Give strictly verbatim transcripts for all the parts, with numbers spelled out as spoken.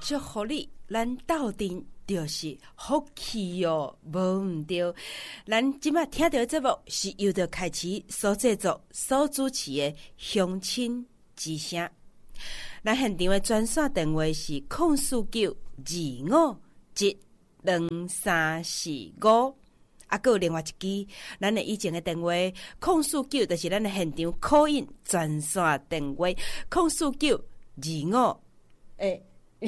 祝福你，咱斗阵就是福气哦，无毋对。咱即马听到的节目是由着开启所制作、所主持的乡亲之声。咱现场的专线电话是空四九二五一两三四五，啊，还有另外一支咱的以前的电话空四九，就是咱的现场 call in 专线电话空四九二五诶。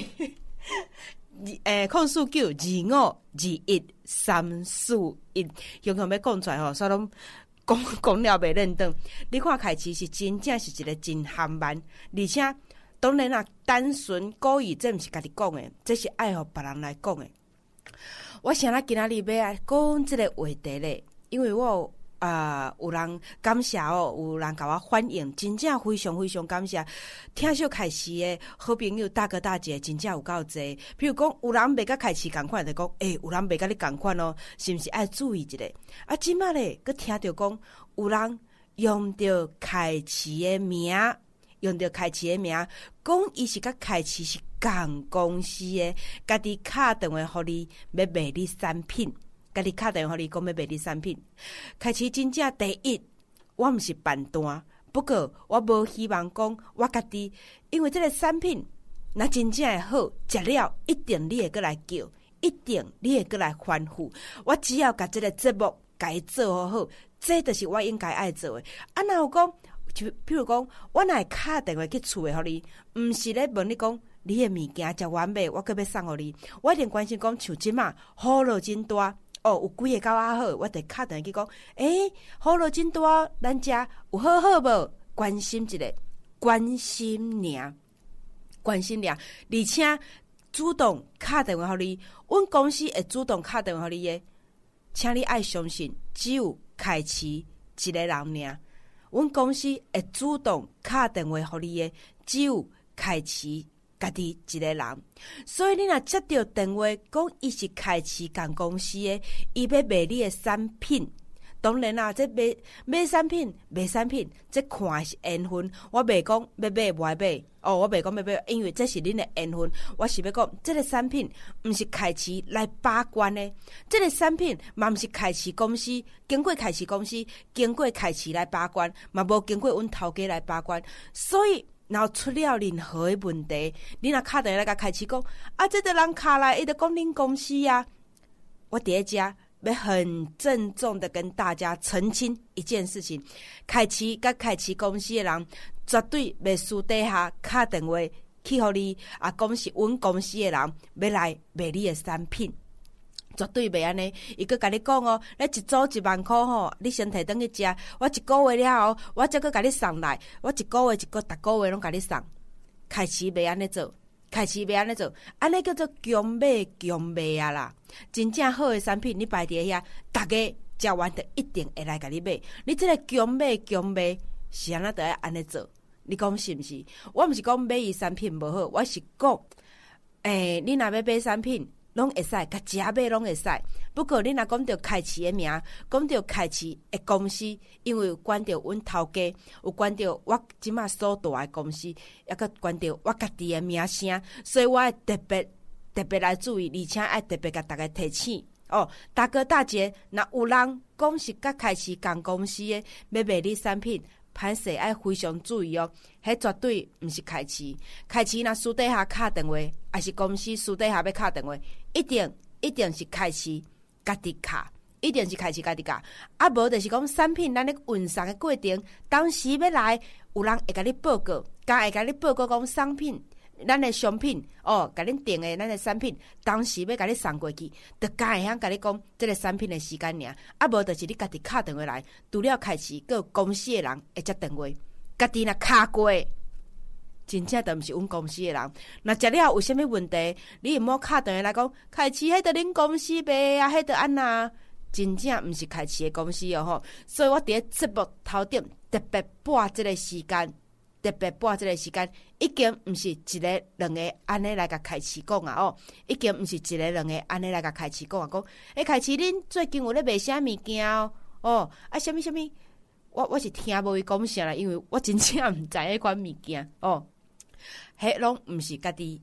诶，空四九二五二一三四一，雄雄要讲出来吼，所以拢讲讲了袂认得。你看开始是真正是一个真含慢，而且当然啊，单纯故意这毋是家己讲诶，这是爱互别人来讲诶。我想咱今仔日要讲即个话题咧，因为我有啊、呃，有人感谢哦，有人甲我反映，真正非常非常感谢。听小开始的好朋友大哥大姐，真正有够济。比如讲，有人袂甲开始共款，就讲，诶、欸，有人袂甲你共款哦，是毋是爱注意一下？啊，即马咧，佮听着讲，有人用着开始的名，用着开始的名，讲伊是甲开始是共公司的，家己敲电话互你，要卖你产品。家己敲电话互你讲要卖你产品，开始真正第一，我毋是办单，不过我无希望讲我家己，因为这个产品若真正会好，食了一定你会过来叫，一定你会过来欢呼。我只要甲这个节目甲伊做好好，这就是我应该爱做的。啊，若有讲，就比如讲，我若会敲电话去厝诶互你，毋是咧问你讲。你诶物件食完未？我搁要送互你，我一定关心讲，像即马雨落真大哦，有几个狗仔好，我得敲电话去讲，诶、欸，雨落真大，咱遮有好好无？关心一下，关心尔，关心尔，而且主动敲电话互你，阮公司会主动敲电话互你诶，请你爱相信，只有开始一个人尔，阮公司会主动敲电话互你诶，只有开始。家己一个人，所以你若接到电话讲伊是开始共公司的，伊要卖你的产品。当然啦，这卖卖产品、卖产品，这看是缘分。我袂讲要买无爱买，哦，我袂讲要买，因为这是恁的缘分。我是要讲，这个产品毋是开始来把关的，这个产品嘛毋是开始公司经过开始公司经过开始来把关，嘛无经过阮头家来把关，所以。然后出了任何的问题，你若敲电话来甲开始讲，啊，这个人敲来，伊就讲恁公司啊。我伫遮要很郑重的跟大家澄清一件事情：开始甲开始公司的人，绝对袂私底下敲电话去互你啊，讲是阮公司的人要来卖你的产品。绝对袂安尼，伊佫甲你讲哦，你一组一万块吼，你先摕倒去食，我一个月了后，我再佫甲你送来，我一个月一个，逐个月拢甲你送。开始袂安尼做，开始袂安尼做，安尼叫做强买强卖啊啦！真正好的产品，你摆伫遐，大家食完就一定会来甲你买。你这个强买强卖是安怎着爱安尼做？你讲是毋是？我毋是讲买伊产品无好，我是讲，诶、欸，你若要买产品。拢会使，甲食买拢会使。不过你若讲到开市的名，讲到开市的公司，因为有关到阮头家，有关到我即马所大的公司，也佮关到我家己的名声，所以我爱特别特别来注意，而且爱特别甲大家提醒哦，大哥大姐，若有人讲是甲开市共公司的要卖你产品。歹势爱非常注意哦，迄绝对毋是开市。开市若私底下敲电话，还是公司私底下要敲电话，一定一定是开市家己敲，一定是开始家己教。啊，无就是讲产品咱咧运送的过程，当时要来，有人会甲你报告，甲会甲你报告讲商品。咱的商品哦，甲恁订的咱的产品，当时要甲你送过去，就敢会晓甲你讲这个产品的时间尔。啊，无就是你家己敲电话来，除了开始，佮公司的人会接电话，家己若敲过，真正都毋是阮公司的人。若食了有啥物问题，你毋好敲电话来讲，开始迄个恁公司卖啊，迄个安那，真正毋是开始的公司哦吼。所以我伫咧节目头顶特别拨即个时间。特别拨这个时间，已经毋是一个两个安尼来甲开始讲啊哦，已经毋是一个两个安尼来甲开始讲啊讲，诶，开始恁最近有咧卖啥物件哦？哦，啊，啥物啥物？我我是听无伊讲啥啦，因为我真正毋知迄款物件哦，迄拢毋是家己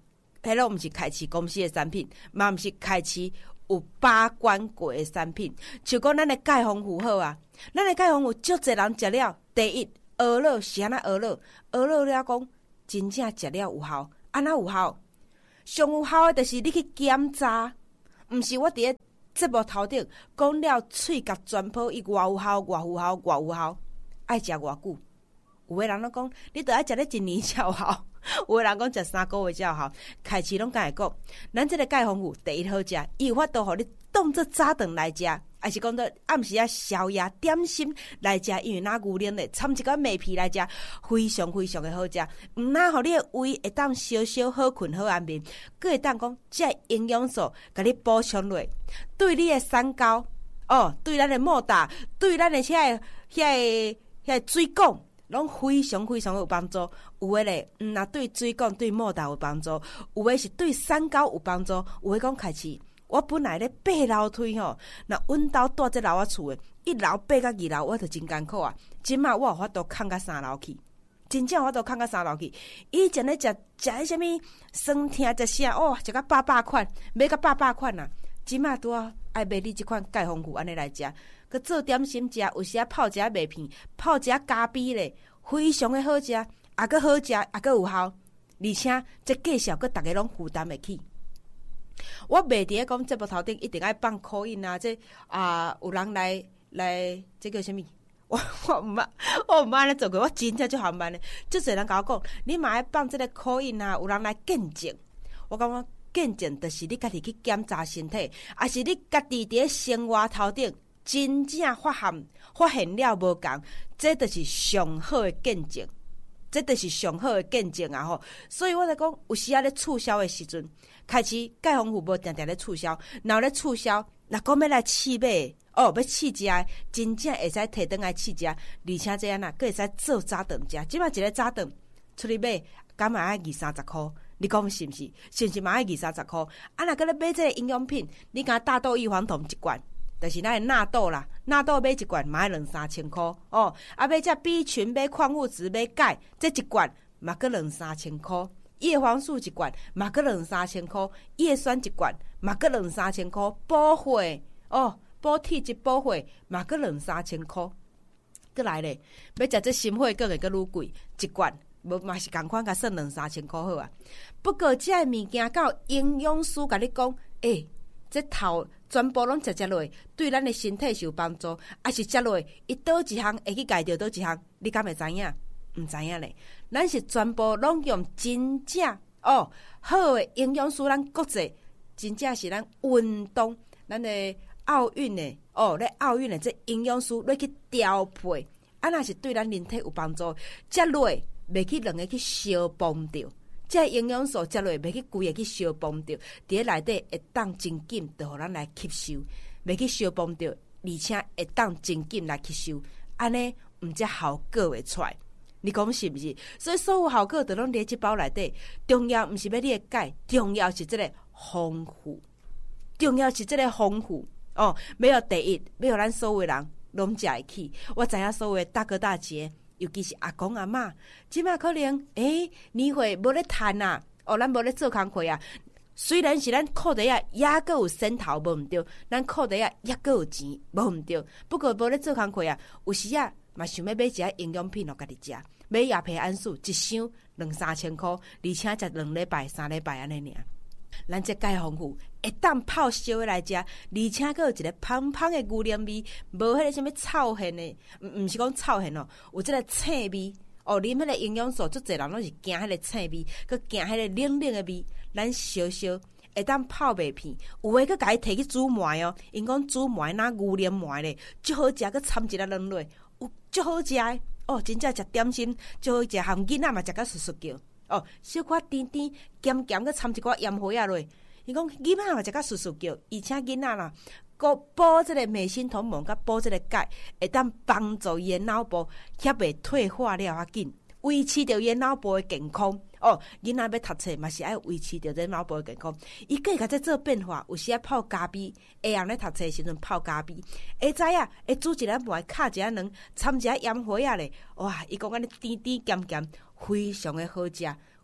迄拢毋是开市公司的产品，嘛毋是开市有把关过的产品。就讲咱的钙丰富好啊，咱的钙丰富足侪人食了，第一学了是安那学了，学了了讲真正食了有效，安那有效？上有效的就是你去检查，毋是我伫咧节目头顶讲了喙甲全泡伊偌有效，偌有效，偌有效，爱食偌久？有的人拢讲，你得爱食咧一年才有效。有的人讲食三个月才有效。开市拢敢会讲，咱这个钙丰富第一好食，伊有法度互你当做早顿来食，还是讲做暗时啊宵夜点心来食，因为那牛奶咧掺一个麦片来食，非常非常的好食。毋那互你的胃会当稍稍好困好安眠，佫会当讲这营养素甲你补充落，对你的三高哦，对咱的莫大，对咱的遐遐遐水管。拢非常非常有帮助，有诶咧，嗯，若对水管、对莫大有帮助，有诶是对三高有帮助，有诶讲开始。我本来咧爬楼梯吼，若阮兜住这楼仔厝诶，一楼爬到二楼，我就真艰苦啊。即马我有法度扛到三楼去，真正有法度扛到三楼去。以前咧食食迄什物酸甜食啥哦，食到饱饱款，买到饱饱款啊。即马拄啊爱买你即款钙丰富安尼来食。佮做点心食，有时啊泡一下麦片，泡一下咖啡咧，非常的好食，也佮好食，也佮有效，而且这价钱佮大家拢负担得起。我袂伫咧讲节目头顶一定爱放口音啊，这啊有人来来，这叫什么？我我毋捌，我毋捌安尼做过，我真正就好慢咧。即侪人甲我讲，你嘛爱放这个口音啊，有人来见证，我感觉见证就是你家己去检查身体，还是你家己伫咧生活头顶。真正发现发现了无共，这就是上好的见证，这就是上好的见证啊！吼，所以我来讲，有时啊咧促销的时阵，开始钙丰富无定定咧促销，然后咧促销，若讲要来试买，哦，要试食，真正会使摕转来试食，而且这样啊，佫会使做早顿食。即摆一个早顿出去买，敢嘛爱二三十箍？你讲是毋是？是毋是嘛爱二三十箍？啊，若搁咧买这个营养品，你甲大豆异黄酮一罐。但是咱的纳豆啦，纳豆买一罐嘛要两三千块哦。啊，买这 B 群、买矿物质、买钙，这一罐嘛搁两三千块。叶黄素一罐嘛搁两三千块，叶酸一罐嘛搁两三千块，补血哦，补体质补血嘛搁两三千块。搁来咧，要食这心血管会搁愈贵，一罐无嘛是共款，甲算两三千块好啊。不过这个物件到营养师甲你讲，诶、欸。这头全部拢食食落，对咱的身体是有帮助，还是食落，伊倒一项会去改掉倒一项，你敢会知影？毋知影咧。咱是全部拢用真正哦好的营养素，咱国际真正是咱运动，咱的奥运的哦，咧奥运的这营养素来去调配，啊那是对咱人体有帮助，食落袂去两个去相帮着。这营养素食落袂去规个去相帮着，伫咧内底会当真紧，就互咱来吸收，袂去相帮着，而且会当真紧来吸收，安尼毋则效果会出来。你讲是毋是？所以所有效果都拢伫即包内底。重要毋是要你的钙，重要是即个丰富，重要是即个丰富哦。没有第一，没有咱所有人拢食会起。我知影所有的大哥大姐。尤其是阿公阿嬷，即摆可能诶、欸、年岁无咧趁啊，哦，咱无咧做工课啊。虽然是咱裤袋啊，也个有身头无毋对，咱裤袋啊也个有钱无毋对。不过无咧做工课啊，有时啊嘛想要买一下营养品，互家己食，买叶皮安素一箱两三千箍，而且食两礼拜、三礼拜安尼尔。咱这钙丰富，会当泡烧的来食，而且佫有一个芳芳的牛奶味，无迄个什么臭hen的，毋毋是讲臭hen哦，有即个青味哦。啉迄个营养素，足侪人拢是惊迄个青味，佮惊迄个冷冷的味。咱烧烧会当泡麦片，有诶佫甲伊摕去煮糜哦。因讲煮糜那牛奶糜咧，足好食，佮掺一粒卵落，有足好食的哦。真正食点心，足好食，含囡仔嘛食甲簌簌叫。哦，小可甜甜咸咸，佮掺一寡盐花仔落。伊讲囡仔嘛食甲簌簌叫，而且囡仔啦，佮补即个镁锌同锰，佮补即个钙，会当帮助伊脑部遐袂退化了较紧，维持着伊脑部的健康。哦，囡仔要读册嘛是爱维持着这脑部的健康。伊个甲这做变化，有时啊泡咖啡，下暗咧读册的时阵泡咖啡，会知影会煮一粒糜，敲一下卵，掺一下盐花仔咧，哇！伊讲安尼甜甜咸咸。非常的好食，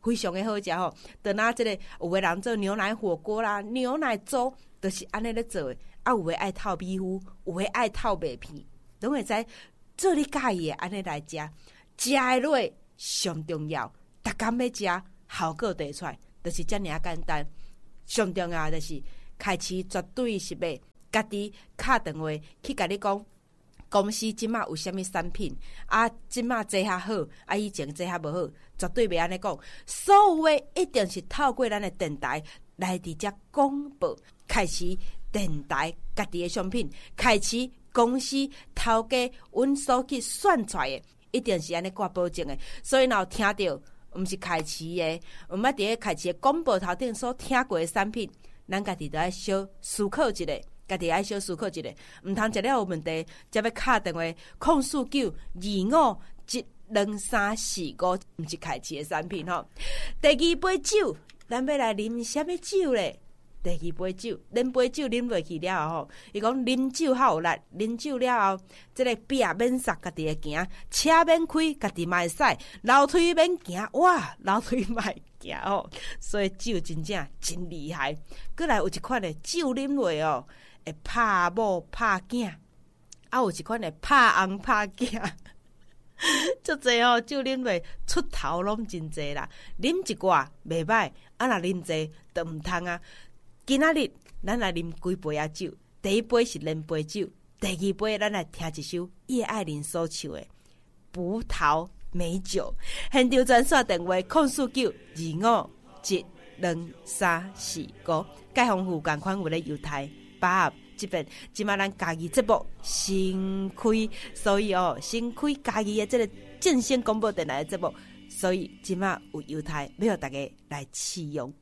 非常的好食吼。就拿即个有的人做牛奶火锅啦、牛奶粥，都、就是安尼咧做的。啊，有的爱透米糊，有的爱透麦片，拢会知做你介意的安尼来食。食的落上重要，逐工要食，效果得出来，就是遮尔啊简单。上重要的就是开市绝对是要家己敲电话去甲你讲。公司即马有啥物产品啊？即马做较好，啊以前做较无好，绝对袂安尼讲。所有诶一定是透过咱诶电台来伫遮广播，开始电台家己诶商品，开始公司头家阮所去选出来诶，一定是安尼挂保证诶。所以若有听到，毋是开市诶，毋捌伫咧开市诶广播头顶所听过诶产品，咱家己都爱小思考一下。家己爱小思考一下，毋通食了有问题，才要敲电话控诉九二五一两三四五，毋是开市的产品吼。第二杯酒，咱要来啉啥物酒咧？第二杯酒，啉杯酒啉落去了后，伊讲啉酒较有力，啉酒了后，即、這个壁免塞，家己会行，车免开，家己嘛会使，楼梯免行，哇，楼梯嘛会行哦。所以酒真正真厉害。过来有一款的酒啉落哦。会拍某拍囝，啊有一款会拍翁拍囝，足济吼，酒啉落出头拢真济啦。啉一寡袂歹，啊若啉济就毋通啊。今仔日咱来啉几杯啊酒？第一杯是莲杯酒，第二杯咱来听一首叶爱玲所唱的《葡萄美酒》。现场专线电话：控诉九二五一两三四五。介丰富共款有咧犹太。把即边即马咱家己节目新开，所以哦，新开家己的这个正声广播电台的节目，所以即马有犹太要互大家来试用。